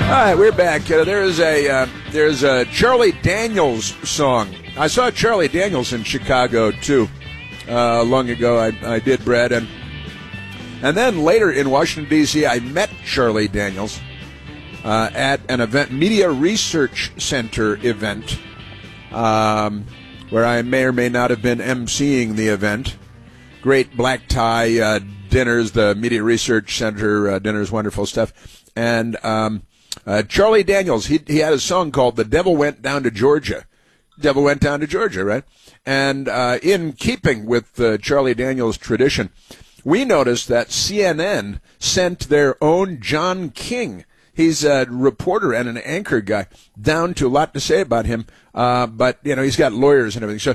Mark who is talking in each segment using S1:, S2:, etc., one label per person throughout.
S1: All right, we're back. There's a Charlie Daniels song. I saw Charlie Daniels in Chicago too, long ago. I did, Brad, and then later in Washington D.C. I met Charlie Daniels at an event, Media Research Center event, where I may or may not have been emceeing the event. Great black tie dinners, the Media Research Center dinners, wonderful stuff, and. Charlie Daniels, he had a song called "The Devil Went Down to Georgia." Devil went down to Georgia, right? And in keeping with Charlie Daniels' tradition, we noticed that CNN sent their own John King. He's a reporter and an anchor guy, down to a lot to say about him. But he's got lawyers and everything.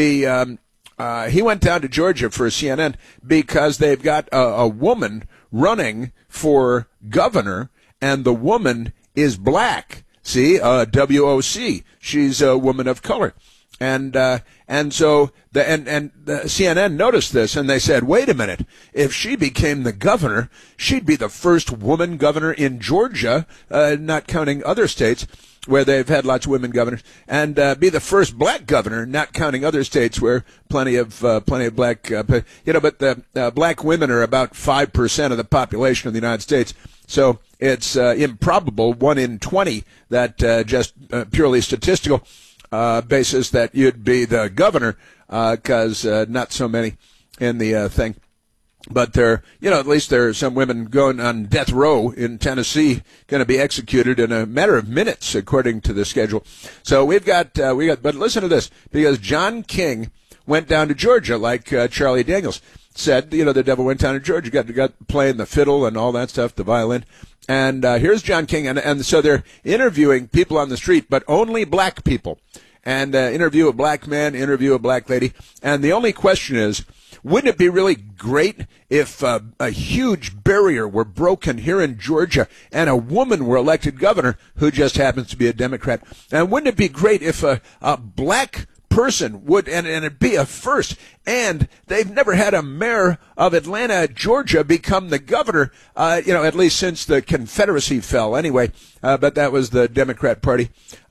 S1: So he went down to Georgia for CNN because they've got a woman running for governor. And the woman is black. See, WOC. She's a woman of color. And so the CNN noticed this and they said, wait a minute, if she became the governor, she'd be the first woman governor in Georgia, not counting other states where they've had lots of women governors, and be the first black governor, not counting other states where plenty of black, but the black women are about 5% of the population of the United States. So it's improbable, 1 in 20, that just purely statistical basis that you'd be the governor, because not so many in the thing. But at least there are some women going on death row in Tennessee, going to be executed in a matter of minutes, according to the schedule. So we got, but listen to this, because John King went down to Georgia, like Charlie Daniels said. The devil went down to Georgia, got playing the fiddle and all that stuff, the violin. And here's John King, and so they're interviewing people on the street, but only black people. And interview a black man, interview a black lady, and the only question is, wouldn't it be really great if a huge barrier were broken here in Georgia and a woman were elected governor who just happens to be a Democrat? And wouldn't it be great if a black person would, and it'd be a first, and they've never had a mayor of Atlanta, Georgia, become the governor, at least since the Confederacy fell anyway, but that was the Democrat Party.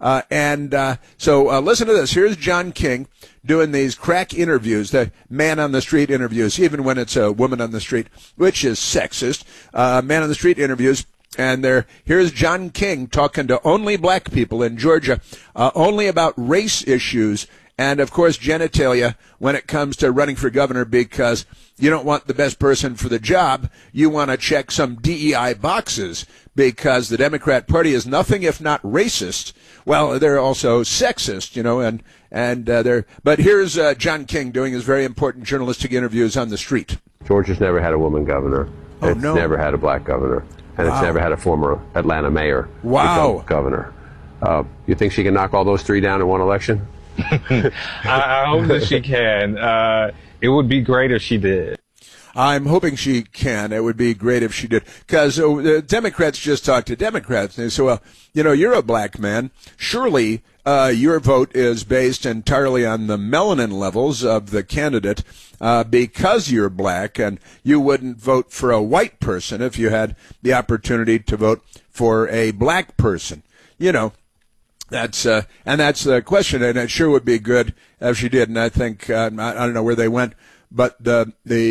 S1: So listen to this. Here's John King doing these crack interviews, the man on the street interviews, even when it's a woman on the street, which is sexist, man on the street interviews. And here's John King talking to only black people in Georgia, only about race issues. And, of course, genitalia when it comes to running for governor, because you don't want the best person for the job. You want to check some DEI boxes, because the Democrat Party is nothing if not racist. Well, they're also sexist, but here's John King doing his very important journalistic interviews on the street.
S2: Georgia's never had a woman governor. It's never had a black governor. And it's never had a former Atlanta mayor become governor. You think she can knock all those three down in one election?
S3: I hope that she can. It would be great if she did.
S1: I'm hoping she can. It would be great if she did. Because the Democrats just talk to Democrats. And they say, well, you're a black man. Surely your vote is based entirely on the melanin levels of the candidate because you're black, and you wouldn't vote for a white person if you had the opportunity to vote for a black person. That's the question, and it sure would be good if she did. And I think I don't know where they went, but the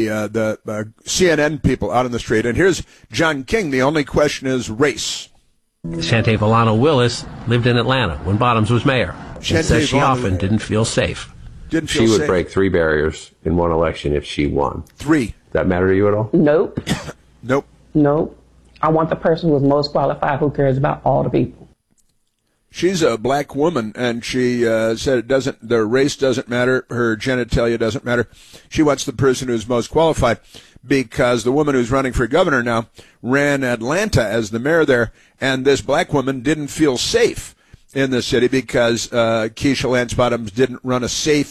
S1: CNN people out on the street. And here's John King. The only question is race.
S4: Shante Villano Willis lived in Atlanta when Bottoms was mayor. She says she often didn't feel safe.
S2: She would break 3 barriers in one election if she won.
S1: 3.
S2: Does that matter to you at all?
S5: Nope.
S1: Nope.
S5: I want the person who is most qualified, who cares about all the people.
S1: She's a black woman, and she said the race doesn't matter, her genitalia doesn't matter. She wants the person who's most qualified, because the woman who's running for governor now ran Atlanta as the mayor there, and this black woman didn't feel safe in the city because Keisha Lance Bottoms didn't run a safe